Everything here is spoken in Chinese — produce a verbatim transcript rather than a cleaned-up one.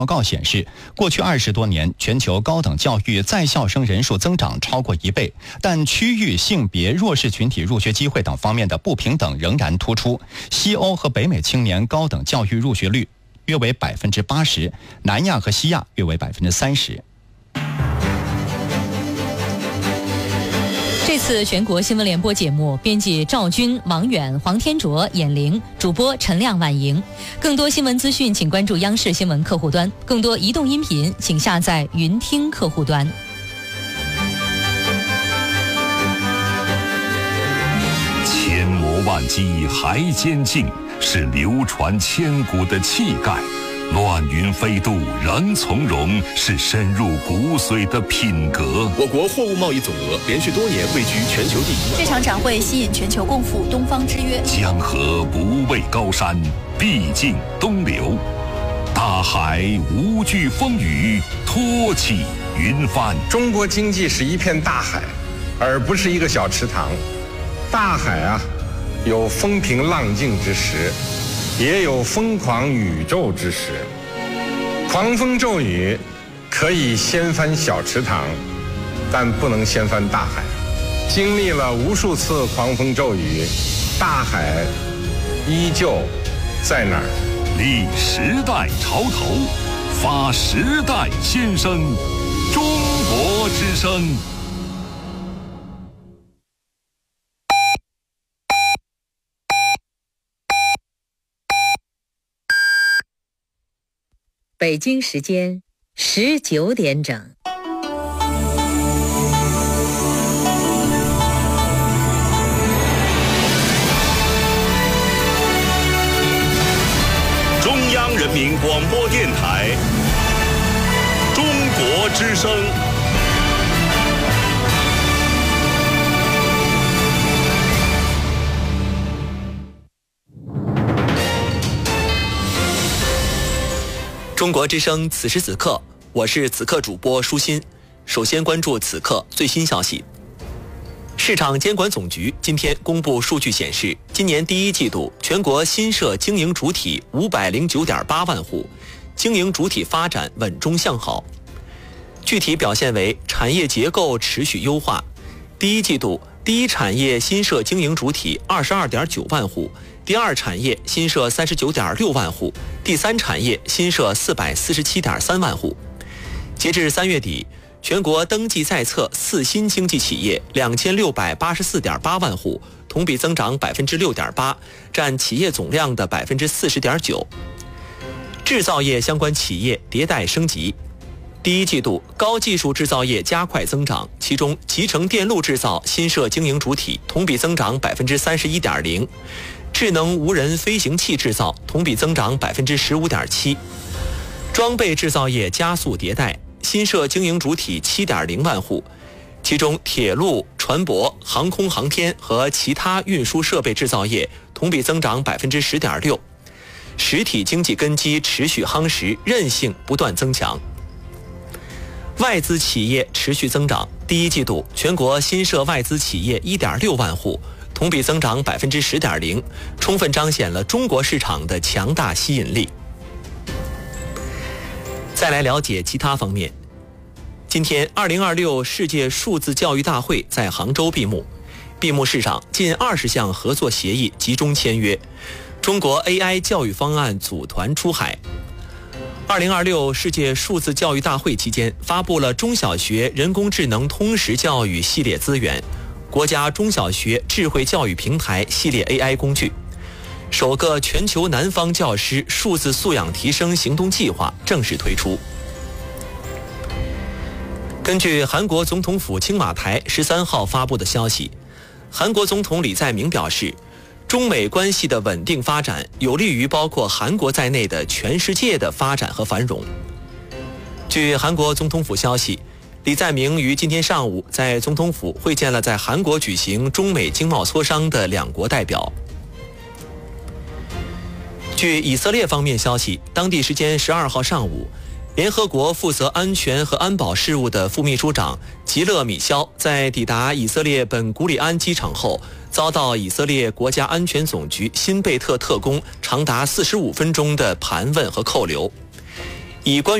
报告显示，过去二十多年，全球高等教育在校生人数增长超过一倍，但区域、性别、弱势群体入学机会等方面的不平等仍然突出。西欧和北美青年高等教育入学率约为百分之八十，南亚和西亚约为百分之三十。 这次全国新闻联播节目，编辑赵军、王远、黄天卓、闫玲，主播陈亮、婉莹。更多新闻资讯，请关注央视新闻客户端；更多移动音频，请下载云听客户端。 千磨万击还坚劲，是流传千古的气概。乱云飞渡仍从容，是深入骨髓的品格。 我国货物贸易总额连续多年位居全球第一。 这场展会吸引全球共赴东方之约。 江河不畏高山，必尽东流。大海无惧风雨，托起云帆。 中国经济是一片大海，而不是一个小池塘。大海啊，有风平浪静之时，也有疯狂宇宙之时。狂风骤雨可以掀翻小池塘，但不能掀翻大海。经历了无数次狂风骤雨，大海依旧在那儿。 立时代潮头，发时代先声，中国之声。 北京时间十九点整。 中央人民广播电台，中国之声。 中国之声，此时此刻，我是此刻主播舒心。首先关注此刻最新消息。市场监管总局今天公布数据显示，今年第一季度全国新设经营主体五百零九点八万户，经营主体发展稳中向好。具体表现为产业结构持续优化。第一季度第一产业新设经营主体二十二点九万户，第二产业新设三十九点六万户，第三产业新设四百四十七点三万户。截至三月底，全国登记在册四新经济企业两千六百八十四点八万户，同比增长百分之六点八，占企业总量的百分之四十点九。制造业相关企业迭代升级。第一季度高技术制造业加快增长，其中集成电路制造新设经营主体同比增长百分之三十一点零。智能无人飞行器制造同比增长百分之十五点七，装备制造业加速迭代，新设经营主体七点零万户，其中铁路、船舶、航空航天和其他运输设备制造业同比增长百分之十点六。实体经济根基持续夯实，韧性不断增强。外资企业持续增长，第一季度全国新设外资企业一点六万户。同比增长百分之十点零，充分彰显了中国市场的强大吸引力。再来了解其他方面。今天，二零二六世界数字教育大会在杭州闭幕。闭幕式上，近二十项合作协议集中签约，中国 A I 教育方案组团出海。二零二六世界数字教育大会期间，发布了中小学人工智能通识教育系列资源。国家中小学智慧教育平台系列 A I 工具，首个全球南方教师数字素养提升行动计划正式推出。根据韩国总统府青瓦台十三号发布的消息，韩国总统李在明表示，中美关系的稳定发展有利于包括韩国在内的全世界的发展和繁荣。据韩国总统府消息，李在明于今天上午在总统府会见了在韩国举行中美经贸磋商的两国代表。据以色列方面消息，当地时间十二号上午，联合国负责安全和安保事务的副秘书长吉勒米肖在抵达以色列本古里安机场后，遭到以色列国家安全总局辛贝特特工长达四十五分钟的盘问和扣留。 以关